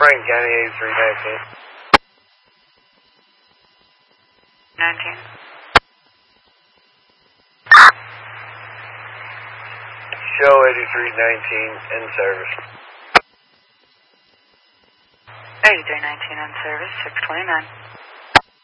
Frank County 8319. 19. Show 8319 in service. 8319 in service, 629.